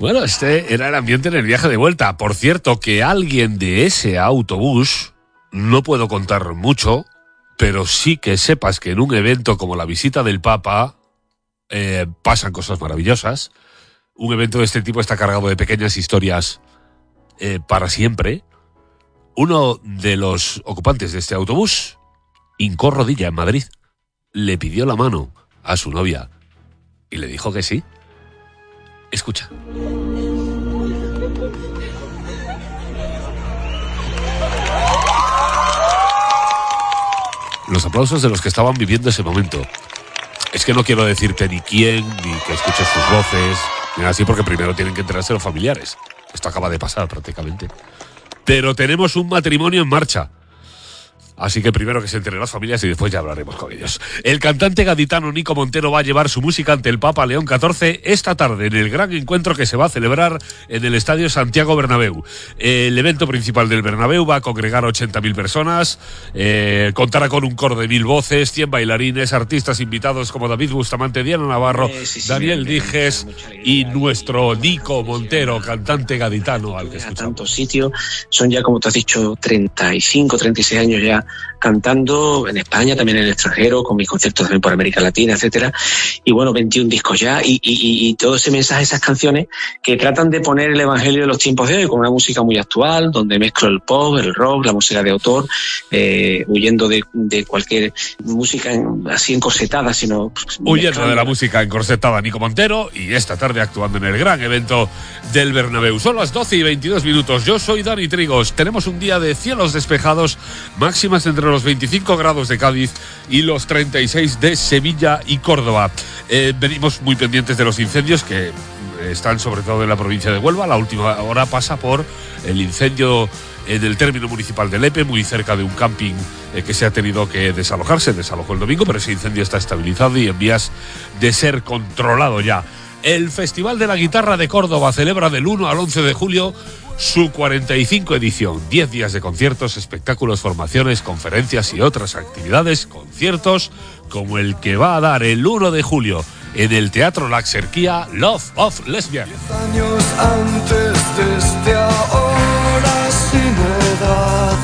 Bueno, este era el ambiente en el viaje de vuelta. Por cierto, que alguien de ese autobús, no puedo contar mucho, pero sí que sepas que en un evento como la visita del Papa pasan cosas maravillosas. Un evento de este tipo está cargado de pequeñas historias para siempre. Uno de los ocupantes de este autobús hincó rodilla en Madrid, le pidió la mano a su novia y le dijo que sí. Escucha. Los aplausos de los que estaban viviendo ese momento. Es que no quiero decirte ni quién, ni que escuches sus voces, ni nada así, porque primero tienen que enterarse los familiares. Esto acaba de pasar prácticamente. Pero tenemos un matrimonio en marcha. Así que primero que se enteren las familias y después ya hablaremos con ellos. El cantante gaditano Nico Montero va a llevar su música ante el Papa León XIV esta tarde en el gran encuentro que se va a celebrar en el Estadio Santiago Bernabéu. El evento principal del Bernabéu va a congregar 80.000 personas, contará con un coro de 1.000 voces, 100 bailarines, artistas invitados como David Bustamante, Diana Navarro, Daniel Dijes y nuestro Nico Montero, cantante gaditano al que escuchamos. A tantos sitios, son ya como te has dicho 35, 36 años ya cantando en España, también en el extranjero, con mis conciertos también por América Latina, etcétera. Y bueno, 21 discos ya y todo ese mensaje, esas canciones que tratan de poner el evangelio de los tiempos de hoy con una música muy actual, donde mezclo el pop, el rock, la música de autor, huyendo de cualquier música así encorsetada, sino huyendo de la música encorsetada. Nico Montero, y esta tarde actuando en el gran evento del Bernabéu. Son las 12:22. Yo soy Dani Trigos. Tenemos un día de cielos despejados, máximas entre los 25 grados de Cádiz y los 36 de Sevilla y Córdoba. Venimos muy pendientes de los incendios que están sobre todo en la provincia de Huelva. La última hora pasa por el incendio en el término municipal de Lepe, muy cerca de un camping que se ha tenido que desalojar. Se desalojó el domingo, pero ese incendio está estabilizado y en vías de ser controlado ya. El Festival de la Guitarra de Córdoba celebra del 1 al 11 de julio su 45 edición. 10 días de conciertos, espectáculos, formaciones, conferencias y otras actividades, conciertos como el que va a dar el 1 de julio en el Teatro La Axarquía, Love of Lesbian. 10 años antes de este ahora sin edad,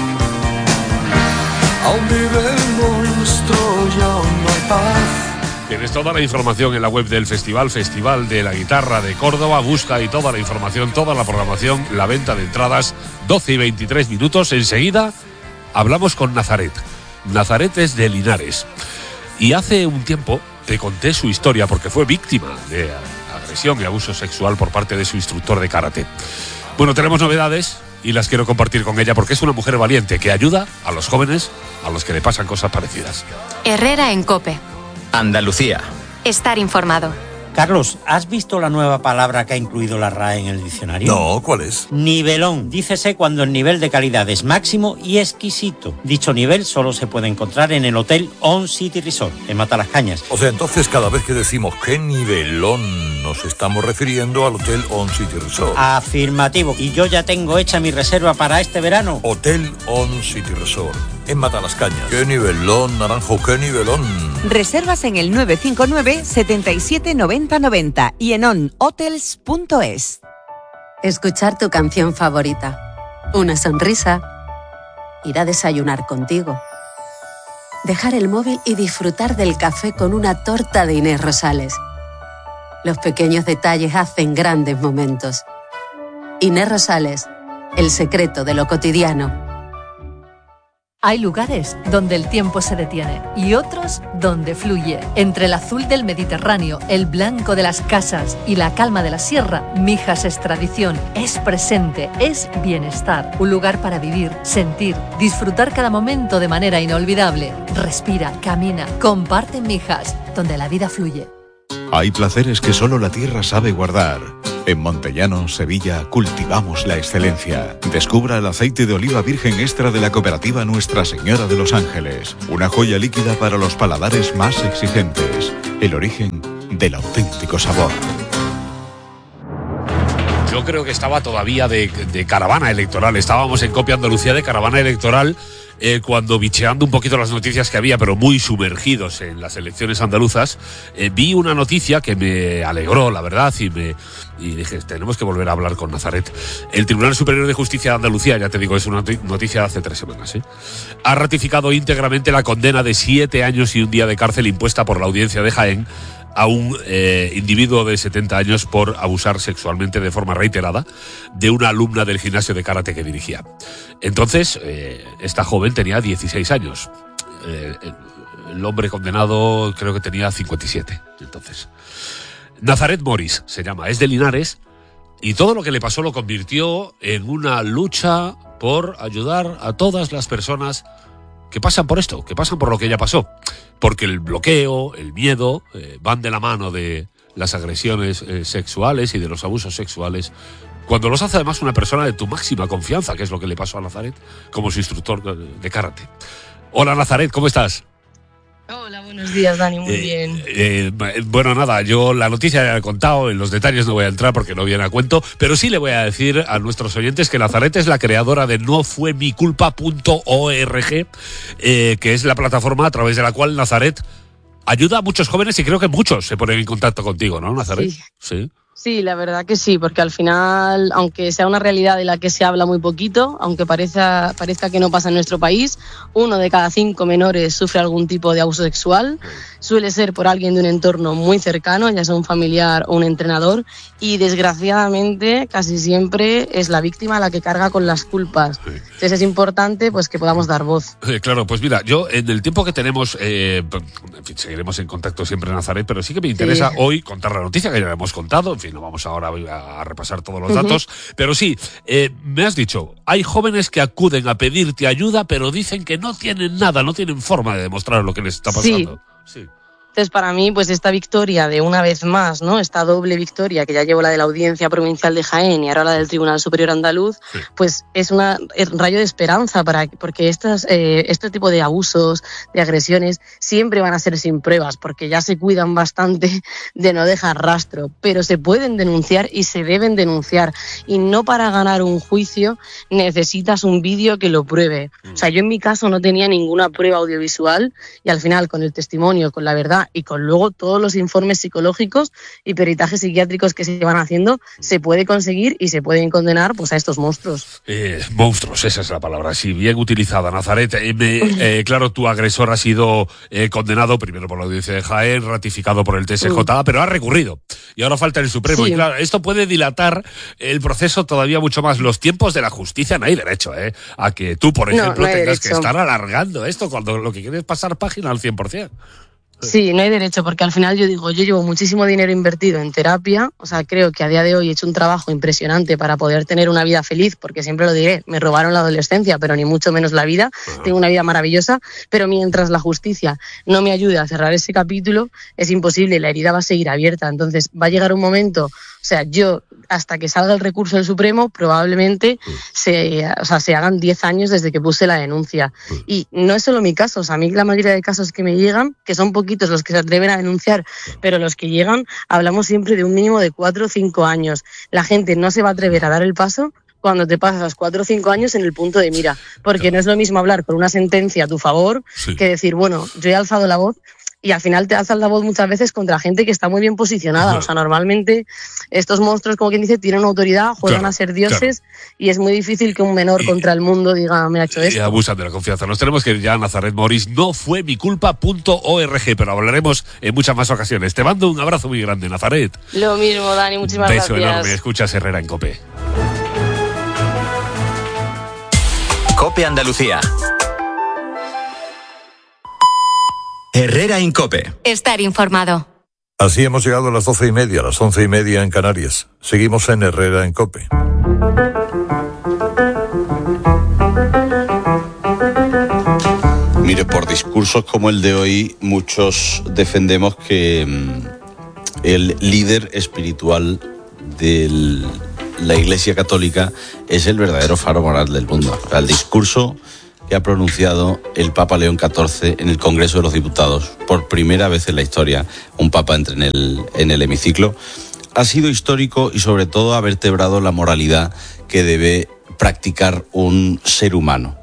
aún vive el monstruo y aún no hay paz. Tienes toda la información en la web del Festival de la Guitarra de Córdoba. Busca ahí toda la información, toda la programación, la venta de entradas, 12:23. Enseguida hablamos con Nazaret. Nazaret es de Linares. Y hace un tiempo te conté su historia porque fue víctima de agresión y abuso sexual por parte de su instructor de karate. Bueno, tenemos novedades y las quiero compartir con ella porque es una mujer valiente que ayuda a los jóvenes a los que le pasan cosas parecidas. Herrera en COPE. Andalucía. Estar informado. Carlos, ¿has visto la nueva palabra que ha incluido la RAE en el diccionario? No, ¿cuál es? Nivelón. Dícese cuando el nivel de calidad es máximo y exquisito. Dicho nivel solo se puede encontrar en el Hotel On City Resort, en Matalascañas. O sea, entonces cada vez que decimos qué nivelón, nos estamos refiriendo al Hotel On City Resort. Afirmativo. Y yo ya tengo hecha mi reserva para este verano. Hotel On City Resort, en Matalascañas. ¡Qué nivelón, Naranjo, qué nivelón! Reservas en el 959 77 90 90 y en onhotels.es. Escuchar tu canción favorita. Una sonrisa. Ir a desayunar contigo. Dejar el móvil y disfrutar del café con una torta de Inés Rosales. Los pequeños detalles hacen grandes momentos. Inés Rosales, el secreto de lo cotidiano. Hay lugares donde el tiempo se detiene y otros donde fluye. Entre el azul del Mediterráneo, el blanco de las casas y la calma de la sierra, Mijas es tradición, es presente, es bienestar. Un lugar para vivir, sentir, disfrutar cada momento de manera inolvidable. Respira, camina, comparte en Mijas, donde la vida fluye. Hay placeres que solo la tierra sabe guardar. En Montellano, Sevilla, cultivamos la excelencia. Descubra el aceite de oliva virgen extra de la cooperativa Nuestra Señora de los Ángeles. Una joya líquida para los paladares más exigentes. El origen del auténtico sabor. Yo creo que estaba todavía de caravana electoral. Estábamos en Copia Andalucía de caravana electoral cuando bicheando un poquito las noticias que había, pero muy sumergidos en las elecciones andaluzas, vi una noticia que me alegró, la verdad, y dije, tenemos que volver a hablar con Nazaret. El Tribunal Superior de Justicia de Andalucía, ya te digo, es una noticia de hace 3 semanas, ha ratificado íntegramente la condena de 7 años y un día de cárcel impuesta por la Audiencia de Jaén a un individuo de 70 años por abusar sexualmente de forma reiterada de una alumna del gimnasio de karate que dirigía. Entonces, esta joven tenía 16 años. El hombre condenado creo que tenía 57. Entonces, Nazaret Moris se llama, es de Linares, y todo lo que le pasó lo convirtió en una lucha por ayudar a todas las personas que pasan por esto, que pasan por lo que ella pasó. Porque el bloqueo, el miedo, van de la mano de las agresiones sexuales y de los abusos sexuales, cuando los hace además una persona de tu máxima confianza, que es lo que le pasó a Nazaret como su instructor de karate. Hola Nazaret, ¿cómo estás? Hola, buenos días, Dani, muy bien. Bueno, nada, yo la noticia ya la he contado, en los detalles no voy a entrar porque no viene a cuento, pero sí le voy a decir a nuestros oyentes que Nazaret es la creadora de nofuemiculpa.org, que es la plataforma a través de la cual Nazaret ayuda a muchos jóvenes y creo que muchos se ponen en contacto contigo, ¿no, Nazaret? Sí. Sí, la verdad que sí, porque al final, aunque sea una realidad de la que se habla muy poquito, aunque parezca que no pasa en nuestro país, 1 de cada 5 menores sufre algún tipo de abuso sexual, suele ser por alguien de un entorno muy cercano, ya sea un familiar o un entrenador, y desgraciadamente casi siempre es la víctima la que carga con las culpas. Entonces es importante pues que podamos dar voz. Claro, pues mira, yo en el tiempo que tenemos, en fin, seguiremos en contacto siempre, Nazaret, pero sí que me interesa hoy contar la noticia que ya la hemos contado. En fin, no vamos ahora a repasar todos los datos, pero sí, me has dicho, hay jóvenes que acuden a pedirte ayuda, pero dicen que no tienen nada, no tienen forma de demostrar lo que les está pasando. Sí. Entonces, para mí, pues esta victoria de una vez más, ¿no? Esta doble victoria, que ya llevo la de la Audiencia Provincial de Jaén y ahora la del Tribunal Superior Andaluz, pues es un rayo de esperanza porque este tipo de abusos, de agresiones, siempre van a ser sin pruebas, porque ya se cuidan bastante de no dejar rastro, pero se pueden denunciar y se deben denunciar. Y no para ganar un juicio necesitas un vídeo que lo pruebe. O sea, yo en mi caso no tenía ninguna prueba audiovisual y al final, con el testimonio, con la verdad, y con luego todos los informes psicológicos y peritajes psiquiátricos que se van haciendo, se puede conseguir y se pueden condenar pues a estos monstruos. Monstruos, esa es la palabra, sí, bien utilizada, Nazaret. Claro, tu agresor ha sido condenado primero por la Audiencia de Jaén, ratificado por el TSJA, pero ha recurrido. Y ahora falta el Supremo. Sí. Y claro, esto puede dilatar el proceso todavía mucho más. Los tiempos de la justicia no hay derecho, a que tú, por ejemplo, tengas que estar alargando esto cuando lo que quieres es pasar página al 100%. Sí, no hay derecho, porque al final yo llevo muchísimo dinero invertido en terapia, o sea, creo que a día de hoy he hecho un trabajo impresionante para poder tener una vida feliz, porque siempre lo diré, me robaron la adolescencia, pero ni mucho menos la vida, tengo una vida maravillosa, pero mientras la justicia no me ayude a cerrar ese capítulo, es imposible, la herida va a seguir abierta, entonces va a llegar un momento, o sea, yo hasta que salga el recurso del Supremo, probablemente se hagan 10 años desde que puse la denuncia. Y no es solo mi caso, o sea, a mí la mayoría de casos que me llegan, que son poquitos los que se atreven a denunciar, pero los que llegan, hablamos siempre de un mínimo de 4 o 5 años. La gente no se va a atrever a dar el paso cuando te pasas 4 o 5 años en el punto de mira, porque no es lo mismo hablar con una sentencia a tu favor que decir, bueno, yo he alzado la voz. Y al final te alzan la voz muchas veces contra gente que está muy bien posicionada. O sea, normalmente estos monstruos, como quien dice, tienen una autoridad, juegan a ser dioses y es muy difícil que un menor contra el mundo diga, me ha hecho esto. Y abusan de la confianza. Nos tenemos que ir ya a Nazaret Moris. Nofuemiculpa.org, pero hablaremos en muchas más ocasiones. Te mando un abrazo muy grande, Nazaret. Lo mismo, Dani. Muchísimas gracias. Beso enorme. Escuchas Herrera en COPE. COPE Andalucía. Herrera en COPE. Estar informado. Así hemos llegado a las 12:30, las 11:30 en Canarias. Seguimos en Herrera en COPE. Mire, por discursos como el de hoy, muchos defendemos que el líder espiritual de la Iglesia Católica es el verdadero faro moral del mundo. O sea, el discurso que ha pronunciado el Papa León XIV en el Congreso de los Diputados, por primera vez en la historia, un Papa entra en el hemiciclo, ha sido histórico y sobre todo ha vertebrado la moralidad que debe practicar un ser humano.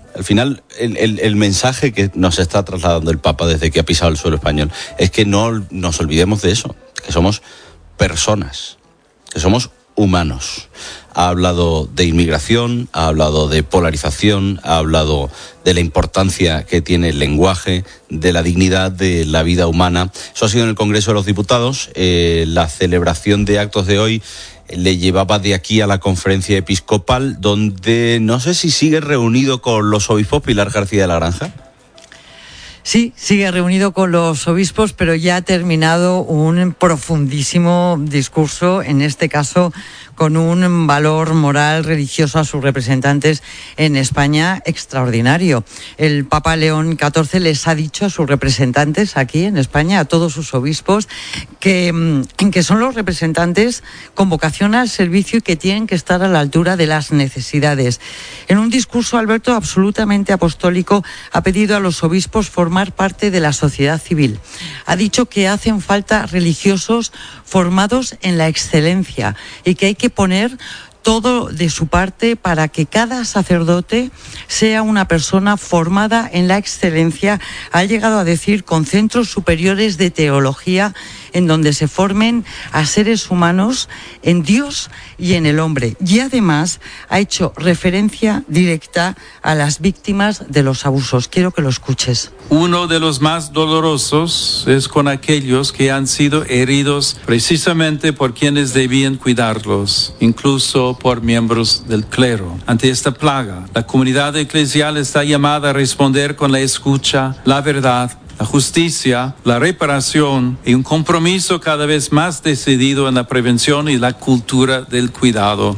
Al final, el mensaje que nos está trasladando el Papa desde que ha pisado el suelo español es que no nos olvidemos de eso, que somos personas, que somos humanos. Ha hablado de inmigración, ha hablado de polarización, ha hablado de la importancia que tiene el lenguaje, de la dignidad de la vida humana. Eso ha sido en el Congreso de los Diputados. La celebración de actos de hoy le llevaba de aquí a la conferencia episcopal, donde no sé si sigue reunido con los obispos. Pilar García de la Granja. Sí, sigue reunido con los obispos, pero ya ha terminado un profundísimo discurso, en este caso con un valor moral religioso a sus representantes en España extraordinario. El Papa León XIV les ha dicho a sus representantes aquí en España, a todos sus obispos, que son los representantes con vocación al servicio y que tienen que estar a la altura de las necesidades. En un discurso, Alberto, absolutamente apostólico, ha pedido a los obispos formar parte de la sociedad civil. Ha dicho que hacen falta religiosos formados en la excelencia y que hay que poner todo de su parte para que cada sacerdote sea una persona formada en la excelencia. Ha llegado a decir con centros superiores de teología en donde se formen a seres humanos en Dios y en el hombre. Y además ha hecho referencia directa a las víctimas de los abusos. Quiero que lo escuches. Uno de los más dolorosos es con aquellos que han sido heridos precisamente por quienes debían cuidarlos, incluso por miembros del clero. Ante esta plaga, la comunidad eclesial está llamada a responder con la escucha, la verdad, la justicia, la reparación y un compromiso cada vez más decidido en la prevención y la cultura del cuidado.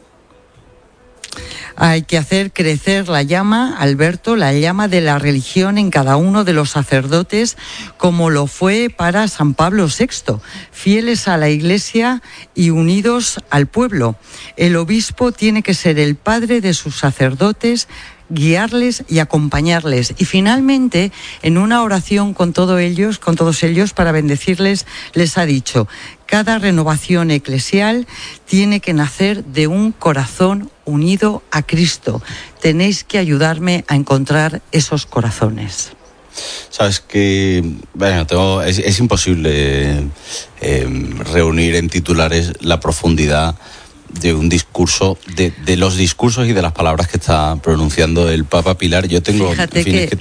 Hay que hacer crecer la llama, Alberto, la llama de la religión en cada uno de los sacerdotes, como lo fue para San Pablo VI, fieles a la Iglesia y unidos al pueblo. El obispo tiene que ser el padre de sus sacerdotes, guiarles y acompañarles. Y finalmente, en una oración con todos ellos, para bendecirles, les ha dicho: cada renovación eclesial tiene que nacer de un corazón unido a Cristo. Tenéis que ayudarme a encontrar esos corazones. Sabes que es imposible reunir en titulares la profundidad de un discurso, de los discursos y de las palabras que está pronunciando el Papa. Pilar. Yo tengo, Fíjate que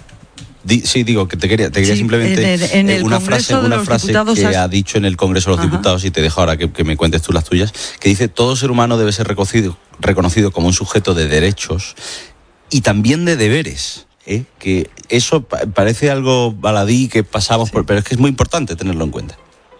te quería simplemente en el una Congreso frase que ha dicho en el Congreso de los Diputados, y te dejo ahora que me cuentes tú las tuyas, que dice: todo ser humano debe ser reconocido como un sujeto de derechos y también de deberes. Que eso parece algo baladí que pasamos por, pero es que es muy importante tenerlo en cuenta.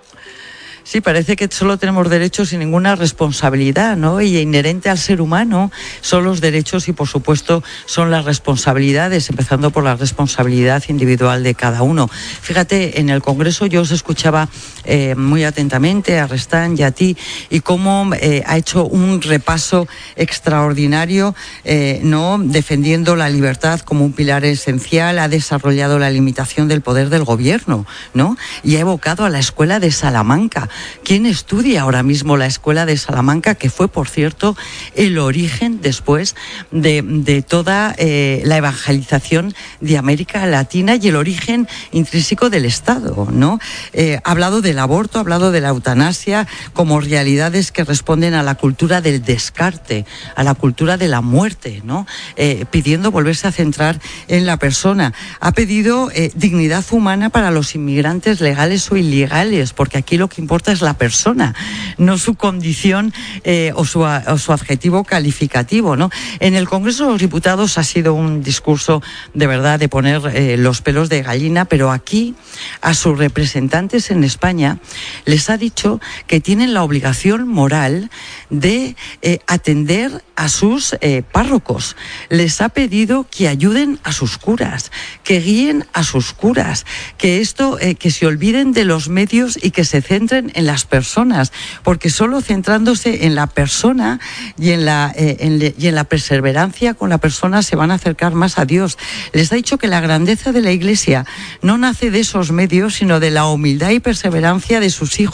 Sí, parece que solo tenemos derechos y ninguna responsabilidad, ¿no? Y inherente al ser humano son los derechos y, por supuesto, son las responsabilidades, empezando por la responsabilidad individual de cada uno. Fíjate, en el Congreso yo os escuchaba muy atentamente a Restán y a ti, y cómo ha hecho un repaso extraordinario, ¿no? Defendiendo la libertad como un pilar esencial, ha desarrollado la limitación del poder del gobierno, ¿no? Y ha evocado a la Escuela de Salamanca. ¿Quién estudia ahora mismo la Escuela de Salamanca, que fue, por cierto, el origen después de toda la evangelización de América Latina y el origen intrínseco del Estado, ¿no? Ha hablado del aborto, ha hablado de la eutanasia como realidades que responden a la cultura del descarte, a la cultura de la muerte, ¿no? Pidiendo volverse a centrar en la persona. Ha pedido dignidad humana para los inmigrantes legales o ilegales, porque aquí lo que importa es la persona, no su condición o su adjetivo calificativo, ¿no? En el Congreso de los Diputados ha sido un discurso de verdad de poner los pelos de gallina, pero aquí a sus representantes en España les ha dicho que tienen la obligación moral de atender a sus párrocos. Les ha pedido que ayuden a sus curas, que guíen a sus curas, que se olviden de los medios y que se centren en las personas, porque solo centrándose en la persona y en la perseverancia con la persona se van a acercar más a Dios. Les ha dicho que la grandeza de la Iglesia no nace de esos medios, sino de la humildad y perseverancia de sus hijos